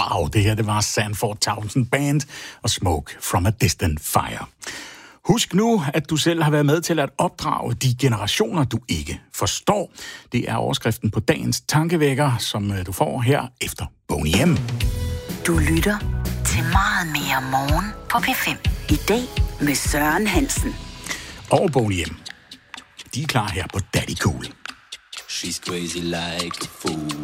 Wow, det her det var Sanford Townsend Band og Smoke from a Distant Fire. Husk nu, at du selv har været med til at opdrage de generationer, du ikke forstår. Det er overskriften på dagens tankevækker, som du får her efter Boney M. Du lytter til Meget mere morgen på P5. I dag med Søren Hansen. Og Boney M. De er klar her på Daddy Cool. She's crazy like a fool.